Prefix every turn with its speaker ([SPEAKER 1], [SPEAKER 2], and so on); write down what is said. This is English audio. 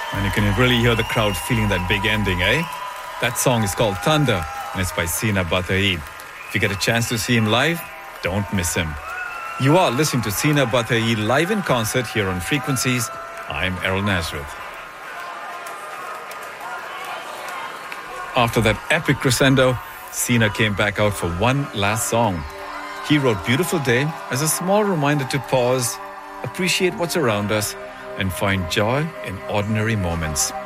[SPEAKER 1] And you can really hear the crowd feeling that big ending, eh? That song is called Thunder, and it's by Sina Bataid. If you get a chance to see him live, don't miss him. You are listening to Sina Bataid live in concert here on Frequencies. I'm Errol Nazareth. After that epic crescendo, Sina came back out for one last song. He wrote Beautiful Day as a small reminder to pause, appreciate what's around us, and find joy in ordinary moments.